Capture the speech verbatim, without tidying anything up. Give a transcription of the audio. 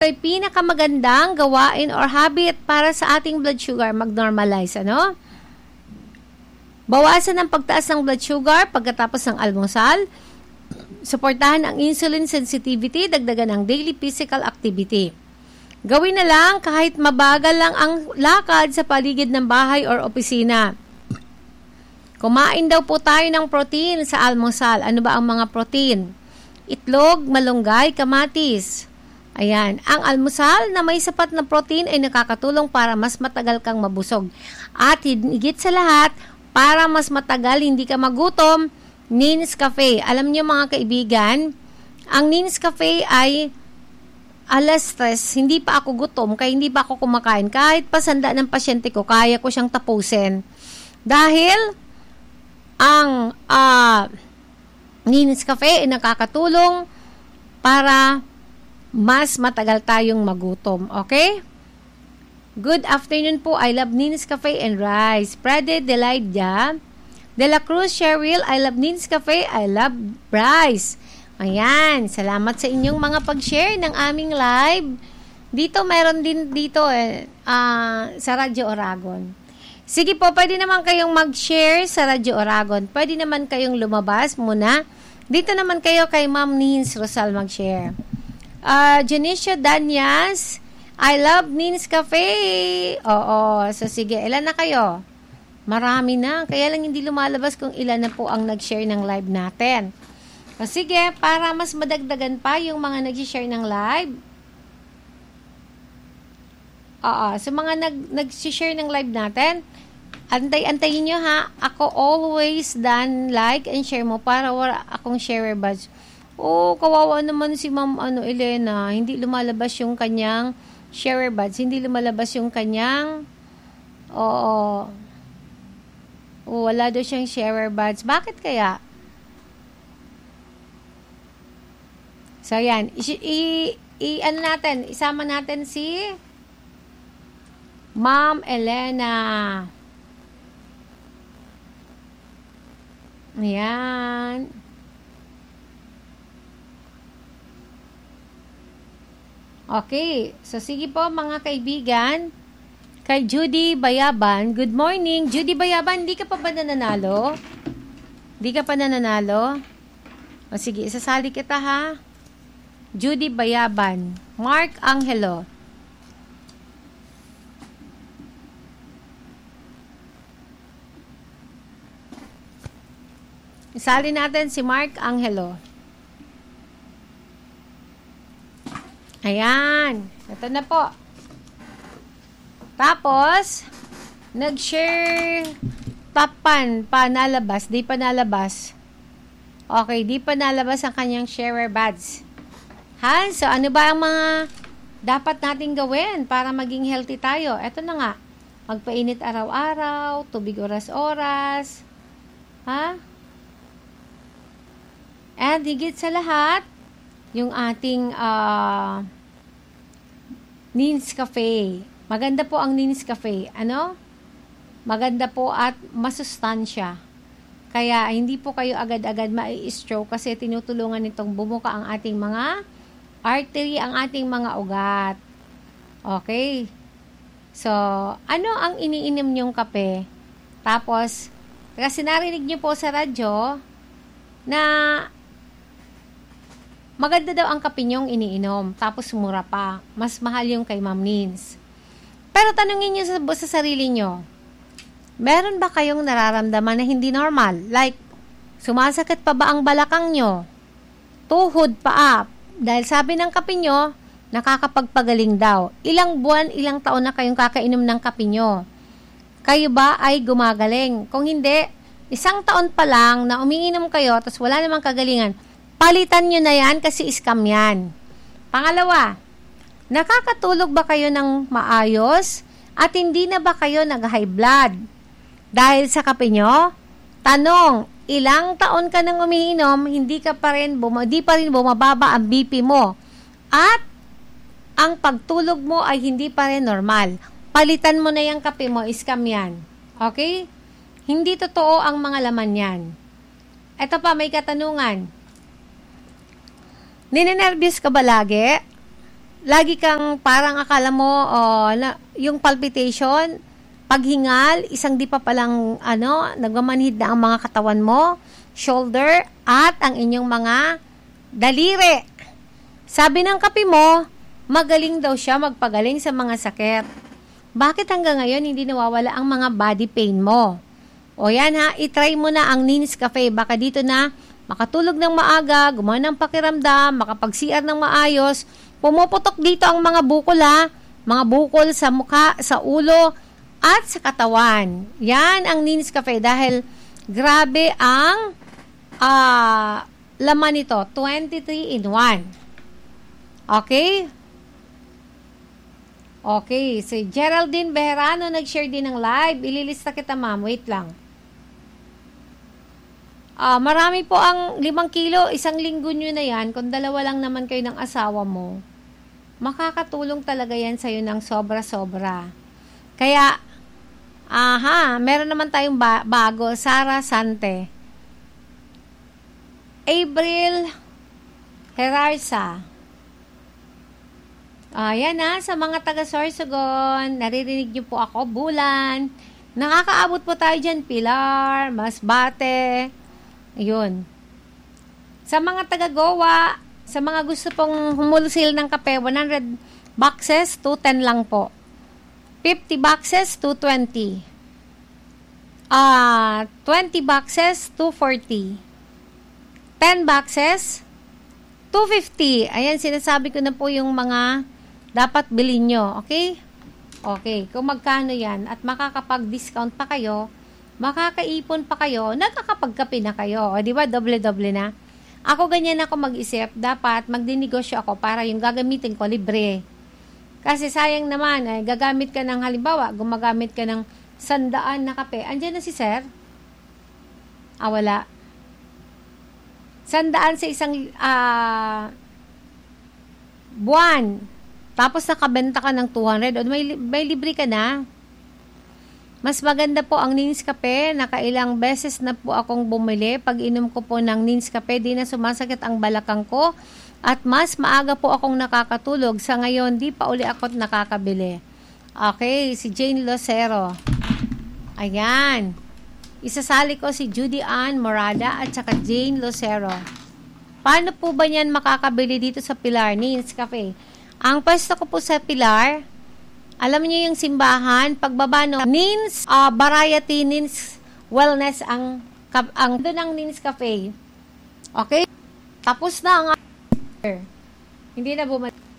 ay pinakamagandang gawain or habit para sa ating blood sugar mag-normalize, ano? Bawasan ang pagtaas ng blood sugar pagkatapos ng almusal. Suportahan ang insulin sensitivity, dagdagan ang daily physical activity. Gawin na lang kahit mabagal lang ang lakad sa paligid ng bahay or opisina. Kumain daw po tayo ng protein sa almusal. Ano ba ang mga protein? Itlog, malunggay, kamatis. Ayan, ang almusal na may sapat na protein ay nakakatulong para mas matagal kang mabusog. At higit sa lahat, para mas matagal hindi ka magutom, Nescafe. Alam niyo mga kaibigan, ang Nescafe ay alas tres, hindi pa ako gutom, kaya hindi pa ako kumakain. Kahit pasanda ng pasyente ko, kaya ko siyang tapusin. Dahil, ang uh, Nescafe ay nakakatulong para mas matagal tayong magutom. Okay? Good afternoon po. I love Nescafe and rice. Prade Delaida De La Cruz Cheryl, I love Nescafe. I love rice. Ayan. Salamat sa inyong mga pag-share ng aming live. Dito, meron din dito eh, uh, sa Radyo Oragon. Sige po, pwede naman kayong mag-share sa Radyo Oragon. Pwede naman kayong lumabas muna. Dito naman kayo kay Ma'am Nins Rosal mag-share. Uh, Janisha Danyas, I love Nescafe. Oo, so sige, ilan na kayo? Marami na, kaya lang hindi lumalabas kung ilan na po ang nag-share ng live natin. So sige, para mas madagdagan pa yung mga nag-share ng live. Oo, so mga nag nag-share ng live natin, antay-antayin nyo ha. Ako always done like and share mo para wala akong share badge. Oh, kawawa naman si Ma'am ano, Elena. Hindi lumalabas yung kanyang share buds. Hindi lumalabas yung kanyang oo. Oh, wala daw siyang share buds. Bakit kaya? So, yan. I, i, i ano natin, isama natin si Ma'am Elena. Ayan. Okay, so sige po mga kaibigan, kay Judy Bayaban, good morning. Judy Bayaban, hindi ka pa ba nananalo? Hindi ka pa nananalo? O sige, isasali kita ha. Judy Bayaban, Mark Angelo. Isali natin si Mark Angelo. Ayan. Ito na po. Tapos, nag-share tapan pa nalabas. Di pa nalabas. Okay, di pa nalabas ang kanyang sharer badge. Ha? So, ano ba ang mga dapat nating gawin para maging healthy tayo? Ito na nga. Magpainit araw-araw, tubig oras-oras. Ha? And higit sa lahat, yung ating uh, Nescafe. Maganda po ang Nescafe. Ano? Maganda po at masustansya. Kaya hindi po kayo agad-agad mai-stroke kasi tinutulungan nitong bumuka ang ating mga artery, ang ating mga ugat. Okay? So, ano ang iniinom nyong kape? Tapos, kasi narinig nyo po sa radyo na maganda daw ang kape nyong iniinom, tapos mura pa. Mas mahal yung kay Ma'am Nins. Pero tanungin nyo sa, sa sarili nyo, meron ba kayong nararamdaman na hindi normal? Like, sumasakit pa ba ang balakang nyo? Tuhod, paa? Dahil sabi ng kape nyo, nakakapagpagaling daw. Ilang buwan, ilang taon na kayong kakainom ng kape nyo? Kayo ba ay gumagaling? Kung hindi, isang taon pa lang na umiinom kayo, tapos wala namang kagalingan, palitan nyo na yan kasi scam yan. Pangalawa, nakakatulog ba kayo ng maayos at hindi na ba kayo nag-high blood? Dahil sa kape nyo? Tanong, ilang taon ka nang umiinom, hindi ka pa rin, buma, di pa rin bumababa ang B P mo. At ang pagtulog mo ay hindi pa rin normal. Palitan mo na yung kape mo, scam yan. Okay? Hindi totoo ang mga laman yan. Ito pa, may katanungan. Ninenervyos ka ba lagi? lagi kang parang akala mo, oh, na, yung palpitation, paghingal, isang di pa palang, ano, nagmamanhid na ang mga katawan mo, shoulder, at ang inyong mga daliri. Sabi ng kape mo, magaling daw siya magpagaling sa mga sakit. Bakit hanggang ngayon hindi nawawala ang mga body pain mo? O yan ha, itry mo na ang Nins Cafe. Baka dito na makatulog ng maaga, gumawa ng pakiramdam, makapag-C R ng maayos. Pumuputok dito ang mga bukol ha, mga bukol sa mukha, sa ulo, at sa katawan. Yan ang Nins Cafe dahil grabe ang uh, laman nito, twenty-three in one. Okay? Okay, si Geraldine Beherano nag-share din ng live. Ililista kita, ma'am. Wait lang. Ah, marami po ang limang kilo, isang linggo nyo na yan. Kung dalawa lang naman kayo ng asawa mo, makakatulong talaga yan sa'yo ng sobra-sobra. Kaya, aha, meron naman tayong ba- bago, Sara Sante. April Herarsa. Ayan na, sa mga taga Sorsogon, naririnig niyo po ako, Bulan. Nakakaabot po tayo dyan, Pilar, Masbate. Ayun. Sa mga taga Goa, sa mga gusto pong humulsil ng kape, one hundred boxes, two ten lang po. fifty boxes, two twenty. Ah, twenty boxes, two forty. ten boxes, two fifty. Ayan, sinasabi ko na po yung mga dapat bilhin nyo. Okay? Okay. Kung magkano yan at makakapag-discount pa kayo, makakaipon pa kayo, nakakapagkape na kayo. O, di ba? Doble-doble na. Ako ganyan ako mag-isip. Dapat magdinegosyo ako para yung gagamitin ko libre. Kasi sayang naman, eh, gagamit ka ng halimbawa, gumagamit ka ng sandaan na kape. Andiyan na si sir? Ah, wala. Sandaan sa isang uh, buwan. Tapos nakabenta ka ng two hundred. O may, may libre ka na. Mas maganda po ang Nins Cafe. Nakailang beses na po akong bumili. Pag inom ko po ng Nins Cafe, di na sumasakit ang balakang ko. At mas maaga po akong nakakatulog. Sa ngayon, di pa uli ako nakakabili. Okay, si Jane Lucero. Ayan. Isasali ko si Judy Ann Morada at saka Jane Lucero. Paano po ba yan makakabili dito sa Pilar, Nins Cafe? Ang pwesto ko po sa Pilar, alam niyo yung simbahan, pagbaba no, Nins, uh, Variety, Nins Wellness, ang, ang doon ang Nins Cafe. Okay? Tapos na ang, hindi na bumalik.